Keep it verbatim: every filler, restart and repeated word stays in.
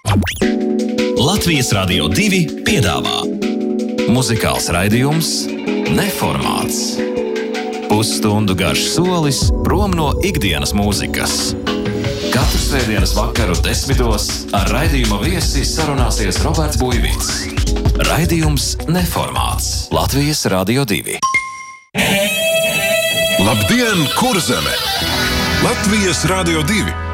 Latvijas Radio divi piedāvā muzikāls raidījums Neformāts. Pusstundu garš solis prom no ikdienas mūzikas. Katru svētdienas vakaru desmitos ar raidījuma viesi sarunāsies Roberts Buivīts. Raidījums Neformāts. Latvijas Radio divi. Labdien, Kurzeme! Latvijas Radio divi.